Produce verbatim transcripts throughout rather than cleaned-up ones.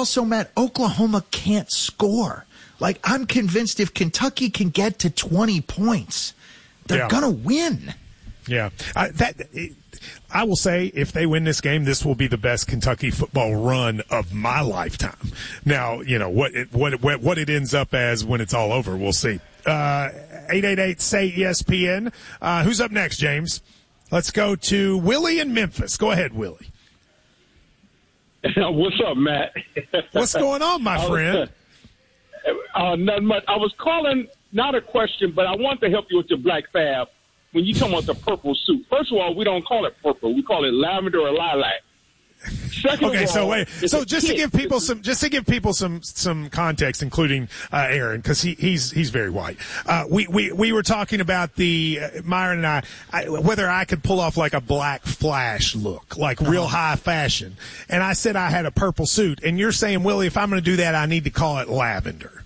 also, Matt, Oklahoma can't score. Like, I'm convinced if Kentucky can get to twenty points, they're yeah. going to win. Yeah. I, that I will say, if they win this game, this will be the best Kentucky football run of my lifetime. Now, you know, what it, what, it, what it ends up as when it's all over, we'll see. Uh, eight eight eight, S A Y, E S P N. Uh, who's up next, James? Let's go to Willie in Memphis. Go ahead, Willie. What's up, Matt? What's going on, my friend? Uh, nothing much. I was calling, not a question, but I want to help you with your Black Fab. When you talk about the purple suit, first of all, we don't call it purple. We call it lavender or lilac. Second okay, of all, so wait. So just kit. to give people some, just to give people some some context, including uh, Aaron, because he, he's he's very white. Uh, we we we were talking about the uh, Myron and I, I, whether I could pull off like a black flash look, like real uh-huh. high fashion, and I said I had a purple suit, and you're saying, Willie, if I'm going to do that, I need to call it lavender.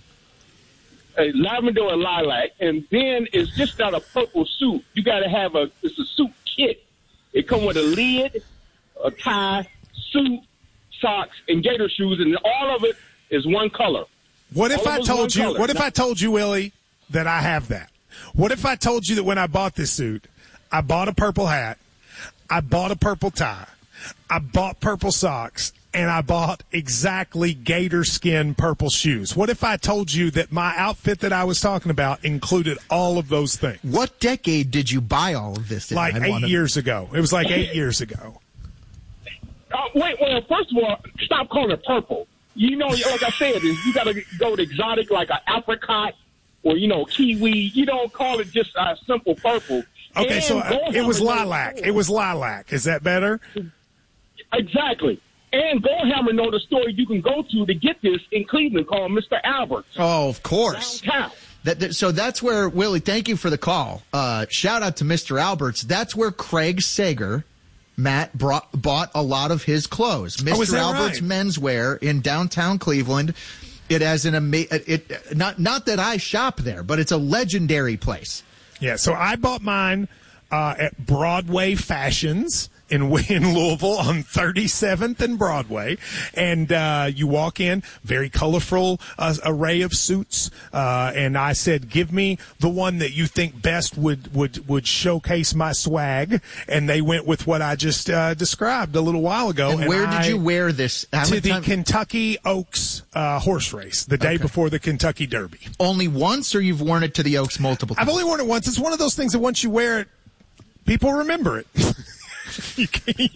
A lavender or lilac, and then it's just not a purple suit. You got to have a it's a suit kit. It comes with a lid, a tie, suit, socks, and gator shoes, and all of it is one color. What if all I told you? color. What if now, I told you, Willie, that I have that? What if I told you that when I bought this suit, I bought a purple hat, I bought a purple tie, I bought purple socks, and I bought exactly gator skin purple shoes? What if I told you that my outfit that I was talking about included all of those things? What decade did you buy all of this in? Like I eight wanna... years ago. It was like eight years ago. Uh, wait, well, first of all, stop calling it purple. You know, like I said, you got to go with exotic like an apricot or, you know, kiwi. You don't call it just a uh, simple purple. Okay, and so uh, it was lilac. It was lilac. Is that better? Exactly. And Goldhammer know the store you can go to to get this in Cleveland called Mister Albert's. Oh, of course. Downtown. That, that, so that's where, Willie, thank you for the call. Uh, shout out to Mister Albert's. That's where Craig Sager, Matt, brought, bought a lot of his clothes. Mister Oh, Albert's right? Menswear in downtown Cleveland. It has an ama- it not not that I shop there, but it's a legendary place. Yeah, so I bought mine uh, at Broadway Fashions in, in Louisville on thirty-seventh and Broadway. And uh, you walk in, very colorful uh, array of suits. Uh, and I said, give me the one that you think best would, would, would showcase my swag. And they went with what I just uh, described a little while ago. And, and where I, did you wear this? How to the time? Kentucky Oaks uh, horse race, the day Okay. before the Kentucky Derby. Only once, or you've worn it to the Oaks multiple times? I've only worn it once. It's one of those things that once you wear it, people remember it. You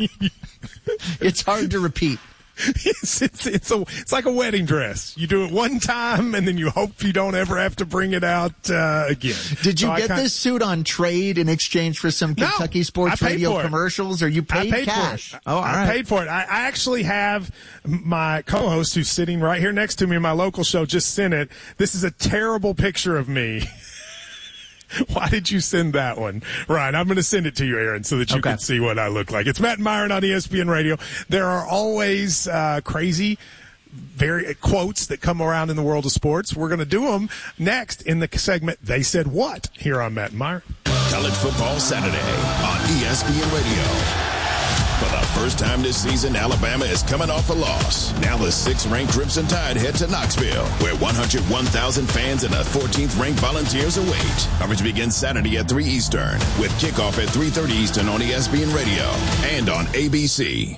it's hard to repeat. It's, it's, it's, a, it's like a wedding dress. You do it one time, and then you hope you don't ever have to bring it out uh, again. Did you so get kinda, this suit on trade in exchange for some No, Kentucky Sports I paid Radio for it. commercials, or you paid, I paid cash? For it. Oh, all I right. paid for it. I, I actually have my co-host who's sitting right here next to me in my local show just sent it. This is a terrible picture of me. Why did you send that one? Right, I'm going to send it to you, Aaron, so that you okay. can see what I look like. It's Matt and Myron on E S P N Radio. There are always uh, crazy very quotes that come around in the world of sports. We're going to do them next in the segment They Said What here on Matt and Myron. College Football Saturday on E S P N Radio. For the first time this season, Alabama is coming off a loss. Now the sixth-ranked Crimson Tide head to Knoxville, where one hundred one thousand fans and the fourteenth-ranked Volunteers await. Coverage begins Saturday at three Eastern, with kickoff at three thirty Eastern on E S P N Radio and on A B C.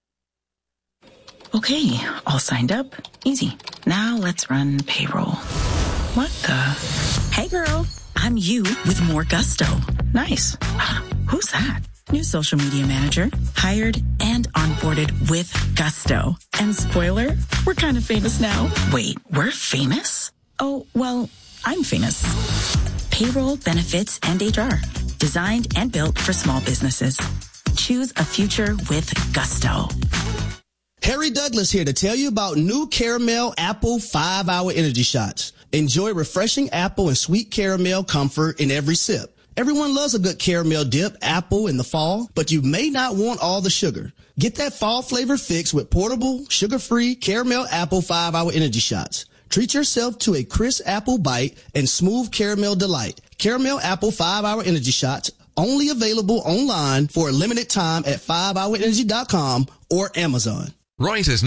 Okay, all signed up. Easy. Now let's run payroll. What the? Hey, girl. I'm you with more gusto. Nice. Who's that? New social media manager, hired and onboarded with gusto. And spoiler, we're kind of famous now. Wait, we're famous? Oh, well, I'm famous. Payroll, benefits, and H R. Designed and built for small businesses. Choose a future with gusto. Harry Douglas here to tell you about new Caramel Apple five hour Energy Shots. Enjoy refreshing apple and sweet caramel comfort in every sip. Everyone loves a good caramel dip, apple in the fall, but you may not want all the sugar. Get that fall flavor fix with portable, sugar-free Caramel Apple five hour Energy Shots. Treat yourself to a crisp apple bite and smooth caramel delight. Caramel Apple five hour Energy Shots, only available online for a limited time at five hour energy dot com or Amazon. Right is not.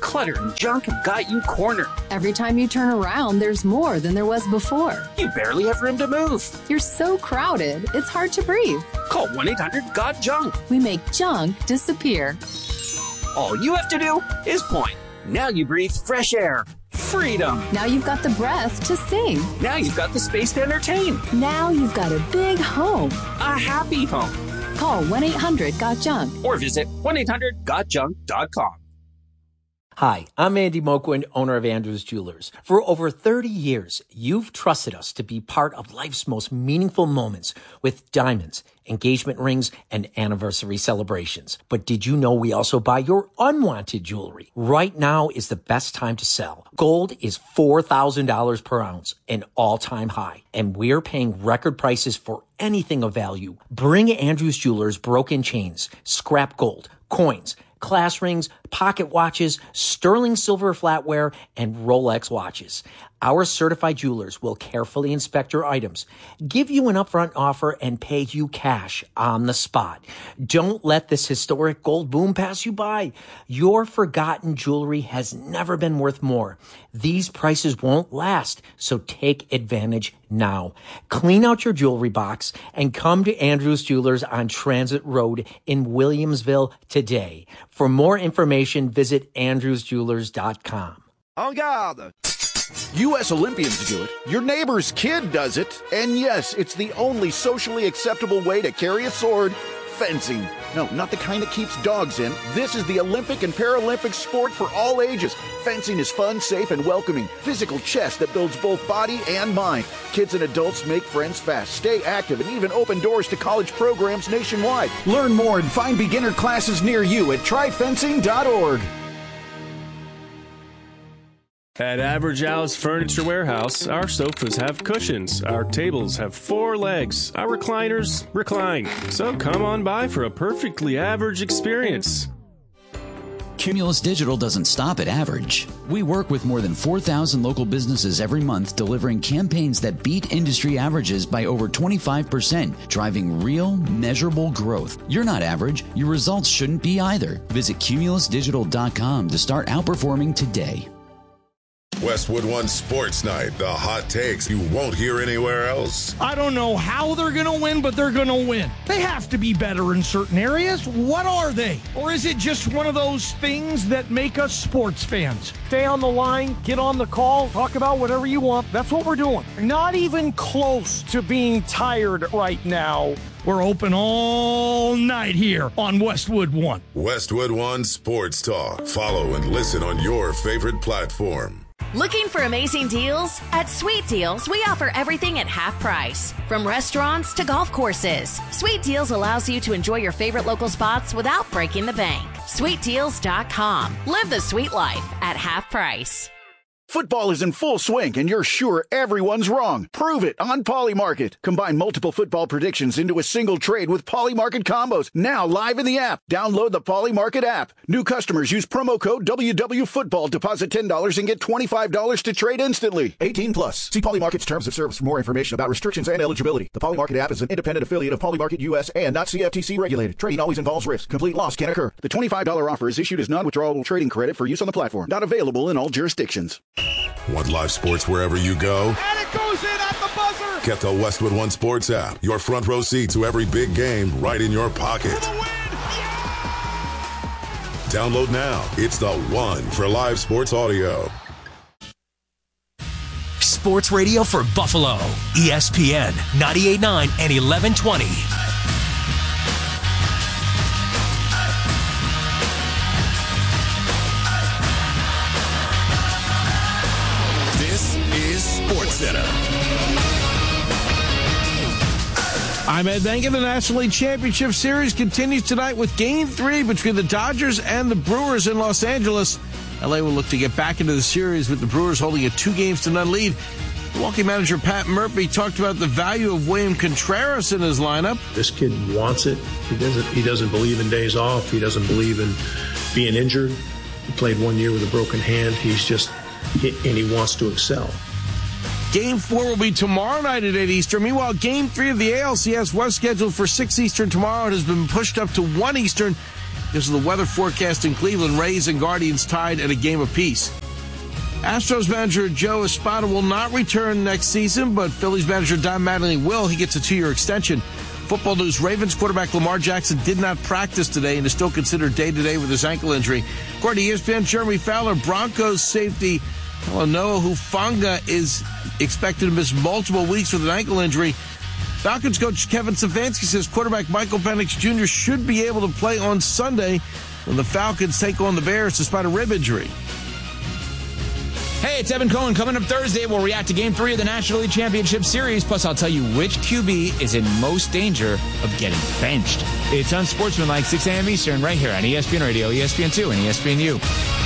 Clutter and junk have got you cornered. Every time you turn around, there's more than there was before. You barely have room to move. You're so crowded, it's hard to breathe. Call one eight hundred got junk. We make junk disappear. All you have to do is point. Now you breathe fresh air. Freedom. Now you've got the breath to sing. Now you've got the space to entertain. Now you've got a big home. A happy home. Call one eight hundred got junk. Or visit one eight hundred got junk dot com. Hi, I'm Andy Moquin, owner of Andrews Jewelers. For over thirty years, you've trusted us to be part of life's most meaningful moments with diamonds, engagement rings, and anniversary celebrations. But did you know we also buy your unwanted jewelry? Right now is the best time to sell. Gold is four thousand dollars per ounce, an all-time high, and we're paying record prices for anything of value. Bring Andrews Jewelers broken chains, scrap gold, coins, class rings, pocket watches, sterling silver flatware, and Rolex watches. Our certified jewelers will carefully inspect your items, give you an upfront offer, and pay you cash on the spot. Don't let this historic gold boom pass you by. Your forgotten jewelry has never been worth more. These prices won't last, so take advantage now. Clean out your jewelry box and come to Andrews Jewelers on Transit Road in Williamsville today. For more information, visit andrews jewelers dot com. En garde! U S Olympians do it. Your neighbor's kid does it. And yes, it's the only socially acceptable way to carry a sword. Fencing. No, not the kind that keeps dogs in. This is the Olympic and Paralympic sport for all ages. Fencing is fun, safe, and welcoming. Physical chess that builds both body and mind. Kids and adults make friends fast, stay active, and even open doors to college programs nationwide. Learn more and find beginner classes near you at try fencing dot org. At Average Al's Furniture Warehouse, our sofas have cushions, our tables have four legs, our recliners recline. So come on by for a perfectly average experience. Cumulus Digital doesn't stop at average. We work with more than four thousand local businesses every month, delivering campaigns that beat industry averages by over twenty-five percent, driving real, measurable growth. You're not average. Your results shouldn't be either. Visit cumulus digital dot com to start outperforming today. Westwood One Sports Night, the hot takes you won't hear anywhere else. I don't know how they're going to win, but they're going to win. They have to be better in certain areas. What are they? Or is it just one of those things that make us sports fans? Stay on the line, get on the call, talk about whatever you want. That's what we're doing. Not even close to being tired right now. We're open all night here on Westwood One. Westwood One Sports Talk. Follow and listen on your favorite platform. Looking for amazing deals? At Sweet Deals, we offer everything at half price. From restaurants to golf courses, Sweet Deals allows you to enjoy your favorite local spots without breaking the bank. sweet deals dot com. Live the sweet life at half price. Football is in full swing, and you're sure everyone's wrong. Prove it on Polymarket. Combine multiple football predictions into a single trade with Polymarket combos. Now live in the app. Download the Polymarket app. New customers use promo code W W Football. Deposit ten dollars and get twenty-five dollars to trade instantly. eighteen plus. See Polymarket's terms of service for more information about restrictions and eligibility. The Polymarket app is an independent affiliate of Polymarket U S and not C F T C regulated. Trading always involves risk. Complete loss can occur. The twenty-five dollars offer is issued as non-withdrawable trading credit for use on the platform. Not available in all jurisdictions. Want live sports wherever you go? And it goes in at the buzzer! Get the Westwood One Sports app. Your front row seat to every big game right in your pocket. Download now. It's the one for live sports audio. Sports radio for Buffalo. E S P N ninety-eight point nine and eleven twenty. Center. I'm Ed Bengen. The National League Championship Series continues tonight with Game three between the Dodgers and the Brewers in Los Angeles. L A will look to get back into the series with the Brewers holding a two games to none lead. Milwaukee manager Pat Murphy talked about the value of William Contreras in his lineup. This kid wants it. He doesn't. He doesn't believe in days off. He doesn't believe in being injured. He played one year with a broken hand. He's just, and he wants to excel. Game four will be tomorrow night at eight Eastern. Meanwhile, Game three of the A L C S was scheduled for six Eastern tomorrow. It has been pushed up to one Eastern. This is the weather forecast in Cleveland. Rays and Guardians tied at a game apiece. Astros manager Joe Espada will not return next season, but Phillies manager Don Mattingly will. He gets a two-year extension. Football news, Ravens quarterback Lamar Jackson did not practice today and is still considered day-to-day with his ankle injury. According to E S P N, Jeremy Fowler, Broncos safety Noah Hufanga is expected to miss multiple weeks with an ankle injury. Falcons coach Kevin Stefanski says quarterback Michael Penix Junior should be able to play on Sunday when the Falcons take on the Bears despite a rib injury. Hey, it's Evan Cohen. Coming up Thursday, we'll react to Game three of the National League Championship Series. Plus, I'll tell you which Q B is in most danger of getting benched. It's Unsportsmanlike, six a.m. Eastern, right here on E S P N Radio, E S P N two, and E S P N U.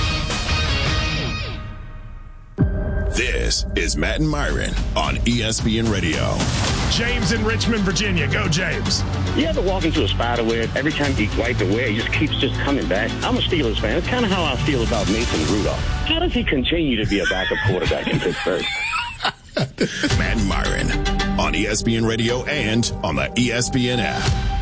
This is Matt and Myron on E S P N Radio. James in Richmond, Virginia. Go, James. You ever walk into a spider web? Every time you wipe it away, it just keeps just coming back. I'm a Steelers fan. It's kind of how I feel about Mason Rudolph. How does he continue to be a backup quarterback in Pittsburgh? Matt and Myron on E S P N Radio and on the E S P N app.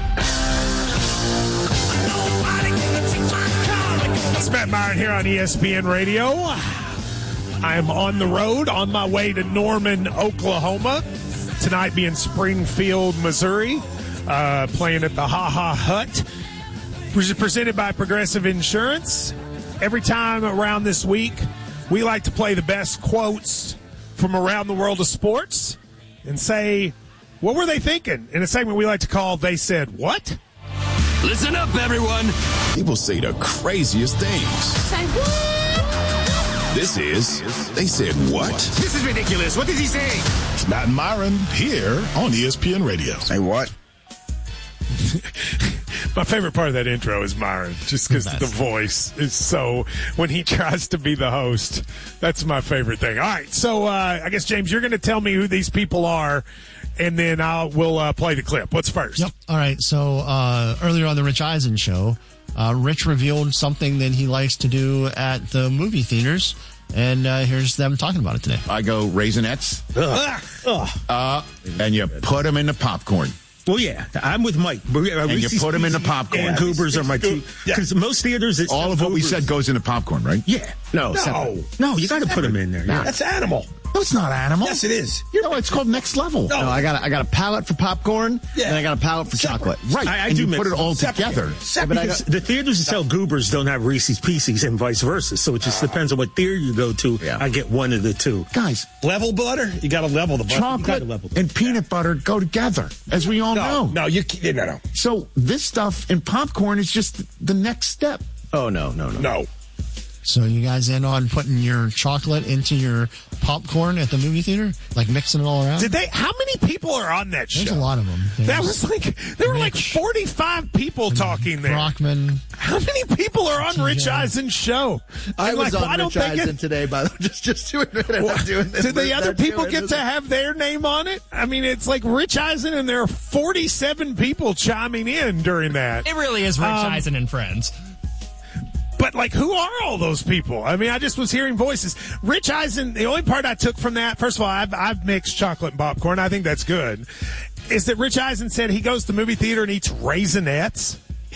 It's Matt Myron here on E S P N Radio. I am on the road on my way to Norman, Oklahoma. Tonight being Springfield, Missouri, uh, playing at the Ha Ha Hut, which is presented by Progressive Insurance. Every time around this week, we like to play the best quotes from around the world of sports and say, what were they thinking? In a segment we like to call They Said What? Listen up, everyone. People say the craziest things. Say what? This is They Said What? This is ridiculous. What did he say? It's Matt and Myron here on E S P N Radio. Say what? My favorite part of that intro is Myron, just because the voice is so, when he tries to be the host, that's my favorite thing. All right, so uh, I guess, James, you're going to tell me who these people are, and then I'll, we'll uh, play the clip. What's first? Yep. All right, so uh, earlier on the Rich Eisen show, uh, Rich revealed something that he likes to do at the movie theaters, and uh, here's them talking about it today. I go Raisinets, uh, and you put them in the popcorn. Well, yeah, I'm with Mike. And Reese's you put them in the popcorn. And Goobers are my two. Because yeah. most theaters, it's all of what Goobers. we said goes in the popcorn, right? Yeah. No. No. No, you got to put them in there. Yeah. That's animal. No, it's not animal. Yes, it is. You know, it's called next level. No, no I got a, I got a palette for popcorn, yeah. and I got a palette for Separate. chocolate. Right. I, I and do you put it all separate. together. Separate. Yeah, because got, the theaters that sell Goobers don't have Reese's Pieces and vice versa. So it just uh, depends on what theater you go to. Yeah. I get one of the two. Guys, level butter. You got to level the butter. Chocolate level and peanut butter go together, as we all no, know. No, you can't. No, no. So this stuff in popcorn is just the next step. Oh no, no, no, no. So you guys in on putting your chocolate into your popcorn at the movie theater? Like mixing it all around? Did they? How many people are on that show? There's a lot of them. There's that was like, there were like forty-five people talking there. Brockman. How many people are on Rich Eisen's show? I and was like, on Rich Eisen it, today, by the way, just, just to admit it. I'm doing this. Did the other people get to have their name on it? I mean, it's like Rich Eisen, and there are forty-seven people chiming in during that. It really is Rich um, Eisen and friends. But, like, who are all those people? I mean, I just was hearing voices. Rich Eisen, the only part I took from that, first of all, I've, I've mixed chocolate and popcorn. I think that's good. Is that Rich Eisen said he goes to the movie theater and eats Raisinets.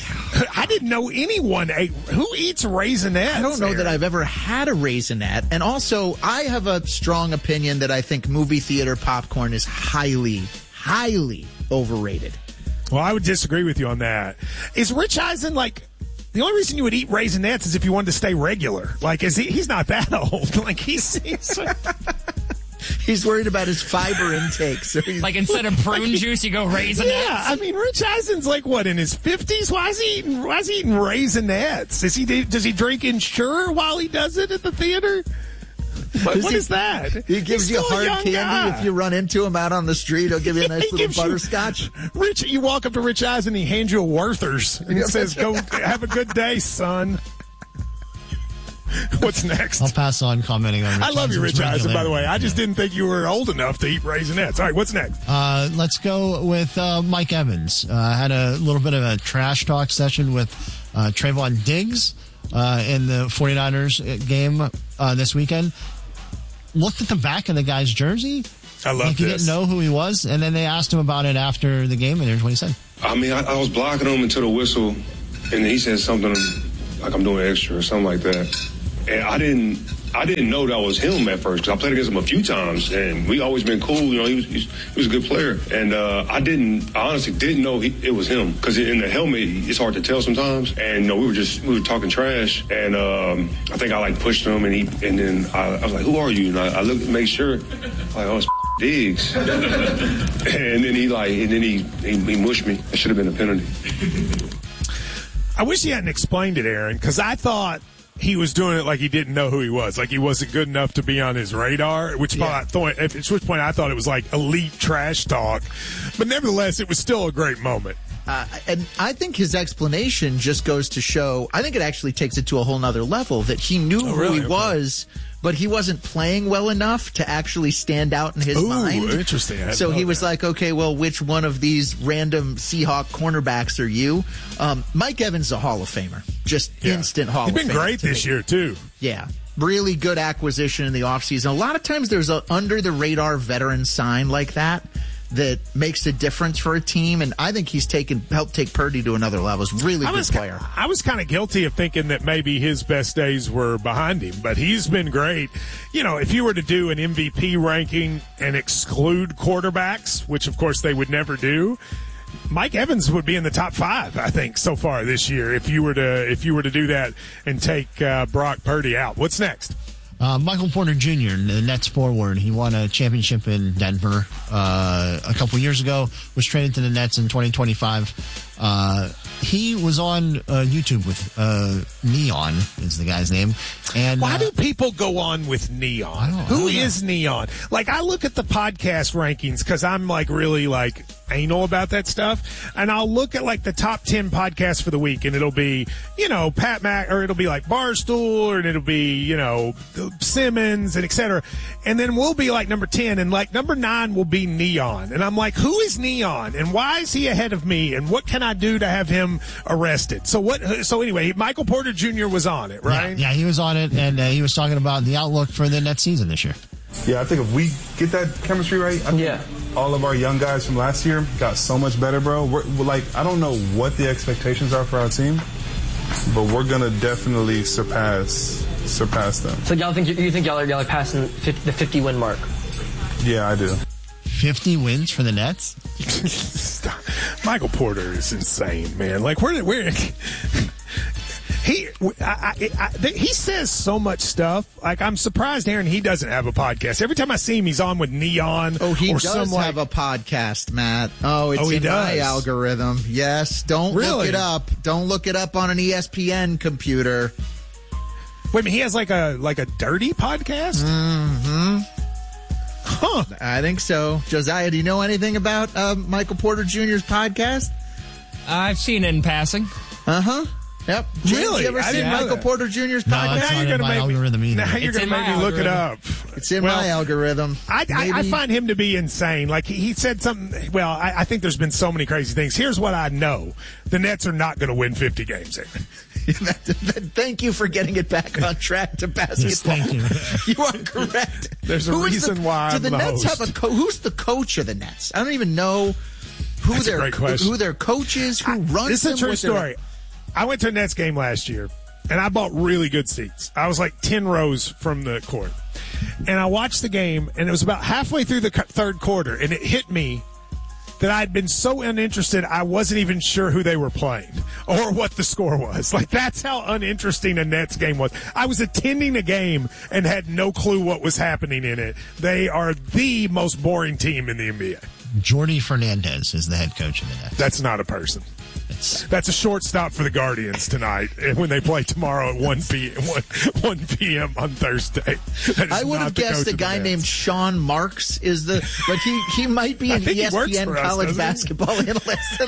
I didn't know anyone ate. Who eats Raisinets? I don't know there? that I've ever had a Raisinette. And also, I have a strong opinion that I think movie theater popcorn is highly, highly overrated. Well, I would disagree with you on that. Is Rich Eisen, like... The only reason you would eat Raisinets is if you wanted to stay regular. Like, is he? He's not that old. Like, he's he's, he's worried about his fiber intake. So he's, like, instead of prune like, juice, you go Raisinets. Yeah, I mean, Rich Eisen's like what, in his fifties? Why is he eating? Why is he eating Raisinets? Is he? Does he drink Ensure while he does it at the theater? What, what he, is that? He gives He's you hard candy guy. If you run into him out on the street. He'll give you a nice little butterscotch. You, Rich, you walk up to Rich Eisen, he hands you a Werther's and he says, "Go have a good day, son." What's next? I'll pass on commenting on Rich I love you, Rich Eisen, by the way. I just yeah. didn't think you were old enough to eat Raisinets. All right, what's next? Uh, let's go with uh, Mike Evans. Uh, had a little bit of a trash talk session with uh, Trayvon Diggs uh, in the 49ers game uh, this weekend. Looked at the back of the guy's jersey. I love like he this. didn't know who he was, and then they asked him about it after the game, and here's what he said. I mean, I, I was blocking him until the whistle, and then he said something like I'm doing extra or something like that. And I didn't I didn't know that was him at first because I played against him a few times, and we always been cool. You know, he was, he was a good player. And uh, I didn't, I honestly didn't know he, it was him because in the helmet, it's hard to tell sometimes. And, you know, we were just, we were talking trash. And um, I think I, like, pushed him, and he, and then I, I was like, who are you? And I, I looked to make sure, like, oh, it's Diggs. And then he, like, and then he, he, he mushed me. It should have been a penalty. I wish he hadn't explained it, Aaron, because I thought he was doing it like he didn't know who he was, like he wasn't good enough to be on his radar, at which, yeah. point, at which point I thought it was like elite trash talk. But nevertheless, it was still a great moment. Uh, and I think his explanation just goes to show, I think it actually takes it to a whole nother level, that he knew oh, who really? he okay. was, but he wasn't playing well enough to actually stand out in his Ooh, mind. Interesting. So he was that. like, okay, well, which one of these random Seahawk cornerbacks are you? Um, Mike Evans is a Hall of Famer. Just yeah. instant Hall He's of Famer. He's been great this me. year, too. Yeah. Really good acquisition in the offseason. A lot of times there's a under-the-radar veteran sign like that that makes a difference for a team, and I think he's taken helped take Purdy to another level. He's a really I good was, player. I was kind of guilty of thinking that maybe his best days were behind him, but he's been great. You know, if you were to do an M V P ranking and exclude quarterbacks, which of course they would never do, Mike Evans would be in the top five, I think, so far this year. If you were to if you were to do that and take uh, Brock Purdy out, what's next? Uh, Michael Porter Junior, the Nets forward, he won a championship in Denver uh, a couple years ago, was traded to the Nets in twenty twenty-five. Uh, he was on uh, YouTube with uh, Neon, is the guy's name. And Why uh, do people go on with Neon? Who is Neon? Like, I look at the podcast rankings because I'm, like, really, like, anal about that stuff. And I'll look at, like, the top ten podcasts for the week, and it'll be, you know, Pat Mac, or it'll be, like, Barstool, or it'll be, you know, Simmons, and et cetera. And then we'll be, like, number ten, and, like, number nine will be Neon. And I'm like, who is Neon? And why is he ahead of me? And what can I do to have him arrested? So what? So anyway, Michael Porter Junior was on it, right? Yeah, yeah he was on it, and uh, he was talking about the outlook for the Nets season this year. Yeah, I think if we get that chemistry right, I think yeah. all of our young guys from last year got so much better, bro. We're, we're like, I don't know what the expectations are for our team, but we're gonna definitely surpass surpass them. So y'all think you think y'all are y'all are passing the fifty win mark? Yeah, I do. fifty wins for the Nets? Michael Porter is insane, man. Like, where, where, he, I, I, I, he says so much stuff. Like, I'm surprised, Aaron, he doesn't have a podcast. Every time I see him, he's on with Neon. Oh, he or does some, have like, a podcast, Matt. Oh, it's oh, he in does. my algorithm. Yes, don't really? look it up. Don't look it up on an E S P N computer. Wait a minute, he has like a like a dirty podcast? Mm-hmm. Huh. I think so. Josiah, do you know anything about uh, Michael Porter Junior's podcast? I've seen it in passing. Uh-huh. Yep. James, Really? you ever I seen didn't know Michael that. Porter Junior's No, podcast? it's Now not you're in gonna my make- algorithm either. Now you're It's going to in make my me look it up. algorithm. It's in Well, my algorithm. I, I, I Maybe- find him to be insane. Like, he, he said something. Well, I, I think there's been so many crazy things. Here's what I know: the Nets are not going to win fifty games. Thank you for getting it back on track to basketball. Yes, thank you. You are correct. There's a Who is reason the, why Do I'm the the Nets host. have a co- who's the coach of the Nets? I don't even know who That's a their great question. who their coach is. Who runs This is a them, true what their- story. I went to a Nets game last year, and I bought really good seats. I was like ten rows from the court. And I watched the game, and it was about halfway through the cu- third quarter, and it hit me that I'd been so uninterested, I wasn't even sure who they were playing or what the score was. Like, that's how uninteresting a Nets game was. I was attending a game and had no clue what was happening in it. They are the most boring team in the N B A. Jordy Fernandez is the head coach of the Nets. That's not a person. It's, That's a shortstop for the Guardians tonight when they play tomorrow at one p.m. one p.m. on Thursday. That is I would not have the guessed coach a of the guy Nets. named Sean Marks is the, but he, he might be I an think E he S works P N for us, college doesn't he? basketball analyst.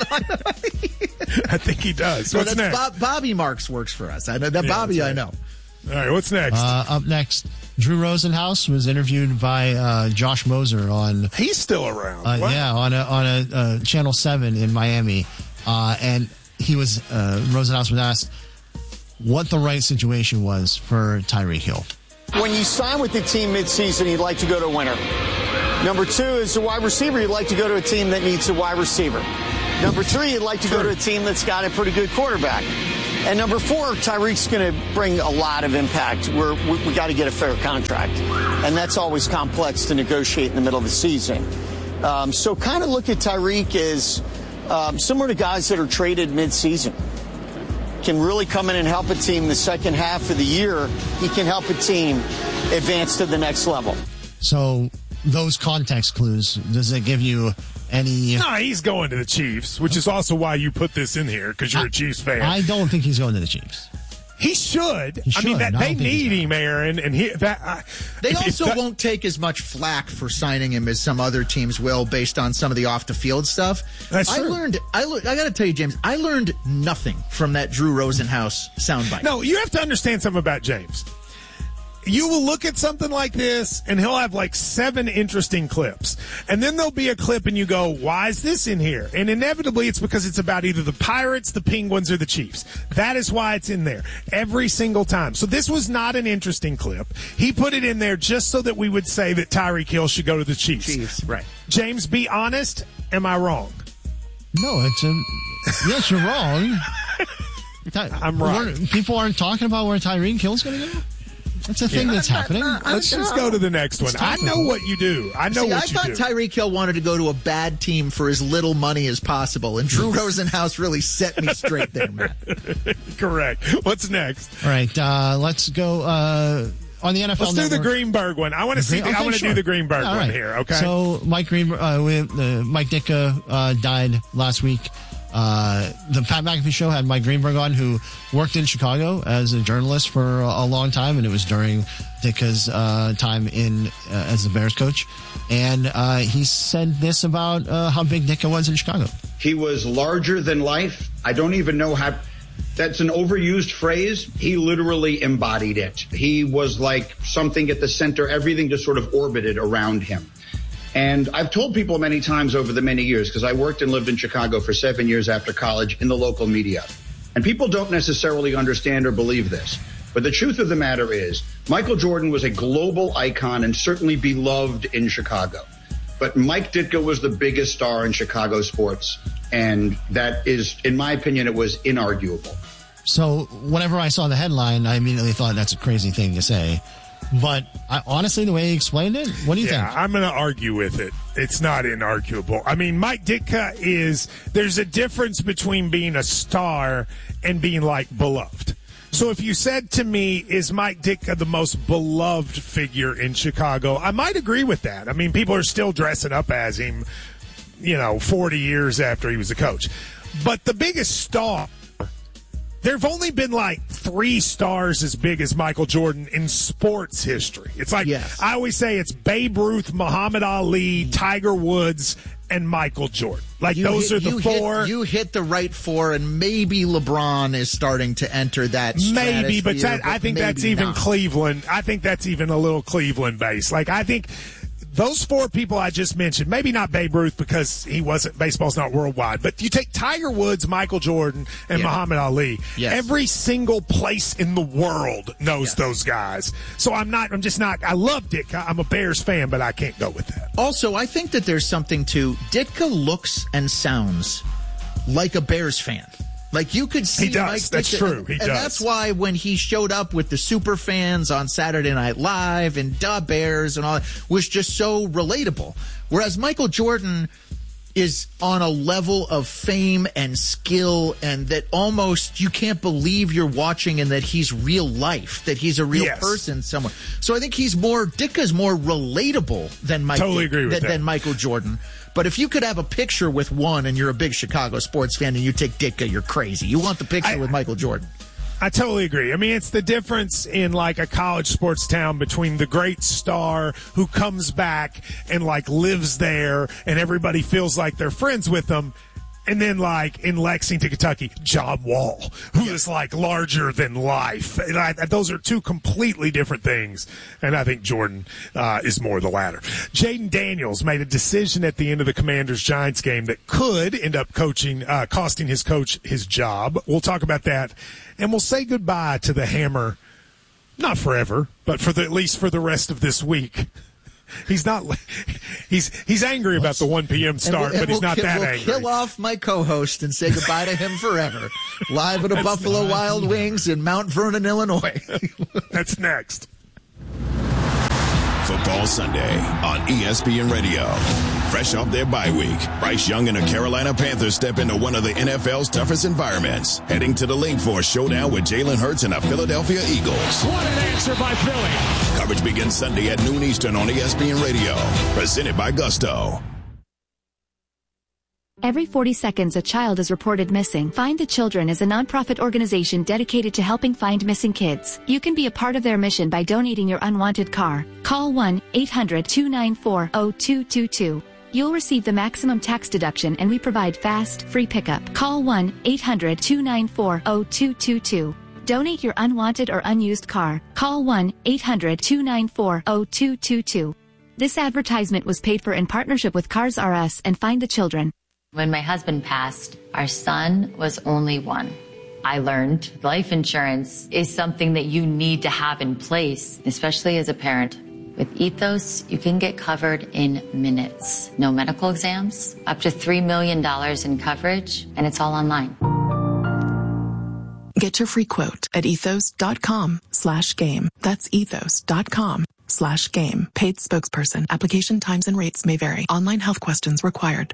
I think he does. So What's that's next? Bob, Bobby Marks works for us. I know that Yeah, Bobby. that's I right. know. All right, what's next? uh, up next, Drew Rosenhaus was interviewed by uh, Josh Moser on He's still around. uh, Wow. yeah on a on a uh, Channel Seven in Miami, uh, and he was uh, Rosenhaus was asked what the right situation was for Tyreek Hill. When you sign with the team midseason, you'd like to go to a winner. Number two, as a wide receiver, you'd like to go to a team that needs a wide receiver. Number three, you'd like to go to a team that's got a pretty good quarterback. And number four, Tyreek's going to bring a lot of impact. We're, we we got to get a fair contract. And that's always complex to negotiate in the middle of the season. Um, so kind of look at Tyreek as um, similar to guys that are traded mid-season. Can really come in and help a team the second half of the year. He can help a team advance to the next level. So those context clues, does it give you any... No, he's going to the Chiefs, which is also why you put this in here, because you're I, a Chiefs fan. I don't think he's going to the Chiefs. He should. He should. I mean, that, I they need him, Aaron, and he. That uh, they if, also if that, won't take as much flack for signing him as some other teams will, based on some of the off the field stuff. That's I true. learned. I, le- I got to tell you, James, I learned nothing from that Drew Rosenhaus soundbite. No, you have to understand something about James. You will look at something like this, and he'll have like seven interesting clips. And then there'll be a clip, and you go, why is this in here? And inevitably, it's because it's about either the Pirates, the Penguins, or the Chiefs. That is why it's in there every single time. So this was not an interesting clip. He put it in there just so that we would say that Tyreek Hill should go to the Chiefs. Chiefs, right. James, be honest. Am I wrong? No, it's a... Yes, you're wrong. I'm right. People aren't talking about where Tyreek Hill's going to go? That's a thing yeah. that's happening. Let's just go to the next one. I know what you do. I know See, what I you thought do. Tyreek Hill wanted to go to a bad team for as little money as possible, and Drew Rosenhaus really set me straight there, Matt. Correct. What's next? All right, uh, let's go uh, on the N F L Let's Network. do the Greenberg one. I want to see. Okay, I want to sure. do the Greenberg All one right. here. Okay. So Mike Green, uh, we, uh, Mike Ditka uh, died last week. Uh, the Pat McAfee show had Mike Greenberg on, who worked in Chicago as a journalist for a, a long time, and it was during Ditka's uh, time in uh, as the Bears coach. And uh, he said this about uh, how big Ditka was in Chicago. He was larger than life. I don't even know how. That's an overused phrase. He literally embodied it. He was like something at the center. Everything just sort of orbited around him. And I've told people many times over the many years, because I worked and lived in Chicago for seven years after college in the local media. And people don't necessarily understand or believe this. But the truth of the matter is, Michael Jordan was a global icon and certainly beloved in Chicago. But Mike Ditka was the biggest star in Chicago sports. And that is, in my opinion, it was inarguable. So whenever I saw the headline, I immediately thought that's a crazy thing to say. But I, honestly, the way he explained it, what do you yeah, think? I'm going to argue with it. It's not inarguable. I mean, Mike Ditka is, there's a difference between being a star and being, like, beloved. So if you said to me, is Mike Ditka the most beloved figure in Chicago, I might agree with that. I mean, people are still dressing up as him, you know, forty years after he was a coach. But the biggest star, there have only been like three stars as big as Michael Jordan in sports history. It's like, yes. I always say it's Babe Ruth, Muhammad Ali, Tiger Woods, and Michael Jordan. Like, you those hit, are the you four. Hit, you hit the right four, and maybe LeBron is starting to enter that Maybe, but, that, but I think maybe that's even not. Cleveland. I think that's even a little Cleveland based. Like, I think those four people I just mentioned, maybe not Babe Ruth because he wasn't, baseball's not worldwide, but you take Tiger Woods, Michael Jordan, and yeah. Muhammad Ali. Yes. Every single place in the world knows yes. those guys. So I'm not, I'm just not, I love Ditka. I'm a Bears fan, but I can't go with that. Also, I think that there's something to Ditka looks and sounds like a Bears fan. Like, you could see he does. Mike That's Ditka, true. He and does. that's why when he showed up with the super fans on Saturday Night Live and Da Bears and all that was just so relatable. Whereas Michael Jordan is on a level of fame and skill and that almost you can't believe you're watching and that he's real life, that he's a real yes. person somewhere. So I think he's more, Ditka's more relatable than Mike, totally agree with than, that. than Michael Jordan. But if you could have a picture with one and you're a big Chicago sports fan and you take Ditka, you're crazy. You want the picture I, with Michael Jordan. I totally agree. I mean, it's the difference in like a college sports town between the great star who comes back and like lives there and everybody feels like they're friends with them. And then, like, in Lexington, Kentucky, John Wall, who is, like, larger than life. And I, those are two completely different things. And I think Jordan uh, is more the latter. Jaden Daniels made a decision at the end of the Commanders-Giants game that could end up coaching, uh, costing his coach his job. We'll talk about that. And we'll say goodbye to the Hammer, not forever, but for the, at least for the rest of this week. He's not. He's he's angry about the one p.m. start, and but he's we'll not ki- that we'll angry. Kill off my co-host and say goodbye to him forever. Live at a Buffalo not- Wild Wings in Mount Vernon, Illinois. That's next. Football Sunday on E S P N Radio. Fresh off their bye week, Bryce Young and the Carolina Panthers step into one of the N F L's toughest environments, heading to the link for a showdown with Jalen Hurts and the Philadelphia Eagles. What an answer by Philly. Coverage begins Sunday at noon Eastern on E S P N Radio. Presented by Gusto. Every forty seconds, a child is reported missing. Find the Children is a nonprofit organization dedicated to helping find missing kids. You can be a part of their mission by donating your unwanted car. Call one eight hundred two nine four zero two two two. You'll receive the maximum tax deduction, and we provide fast, free pickup. Call one eight hundred two nine four zero two two two. Donate your unwanted or unused car. Call one eight hundred two nine four zero two two two. This advertisement was paid for in partnership with Cars R Us and Find the Children. When my husband passed, our son was only one. I learned life insurance is something that you need to have in place, especially as a parent. With Ethos, you can get covered in minutes. No medical exams, up to three million dollars in coverage, and it's all online. Get your free quote at ethos.com slash game. That's ethos.com slash game. Paid spokesperson. Application times and rates may vary. Online health questions required.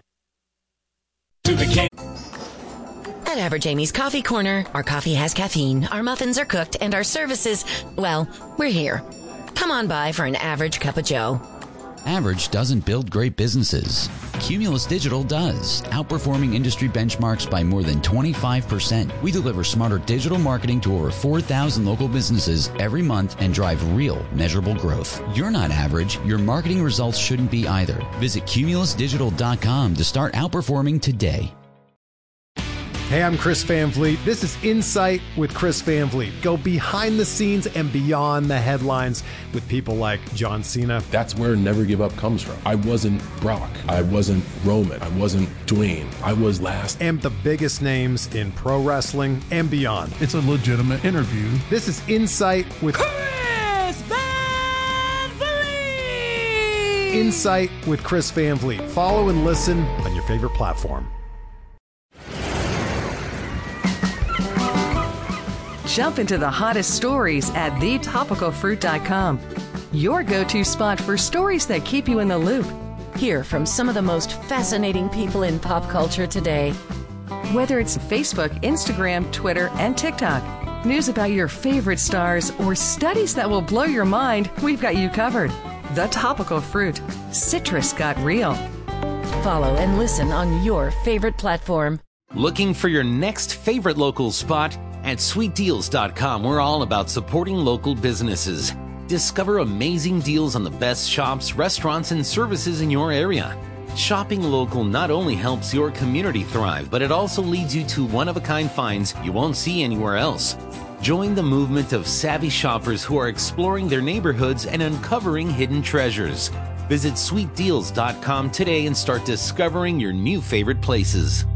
At Average Amy's Coffee Corner, our coffee has caffeine, our muffins are cooked, and our services, well, we're here. Come on by for an average cup of joe. Average doesn't build great businesses. Cumulus Digital does, outperforming industry benchmarks by more than twenty-five percent. We deliver smarter digital marketing to over four thousand local businesses every month and drive real, measurable growth. You're not average. Your marketing results shouldn't be either. Visit cumulus digital dot com to start outperforming today. Hey, I'm Chris Van Vliet. This is Insight with Chris Van Vliet. Go behind the scenes and beyond the headlines with people like John Cena. That's where Never Give Up comes from. I wasn't Brock. I wasn't Roman. I wasn't Dwayne. I was last. And the biggest names in pro wrestling and beyond. It's a legitimate interview. This is Insight with Chris Van Vliet! Insight with Chris Van Vliet. Follow and listen on your favorite platform. Jump into the hottest stories at the topical fruit dot com. Your go-to spot for stories that keep you in the loop. Hear from some of the most fascinating people in pop culture today. Whether it's Facebook, Instagram, Twitter, and TikTok, news about your favorite stars, or studies that will blow your mind, we've got you covered. The Topical Fruit. Citrus got real. Follow and listen on your favorite platform. Looking for your next favorite local spot? At sweet deals dot com, we're all about supporting local businesses. Discover amazing deals on the best shops, restaurants, and services in your area. Shopping local not only helps your community thrive, but it also leads you to one-of-a-kind finds you won't see anywhere else. Join the movement of savvy shoppers who are exploring their neighborhoods and uncovering hidden treasures. Visit sweet deals dot com today and start discovering your new favorite places.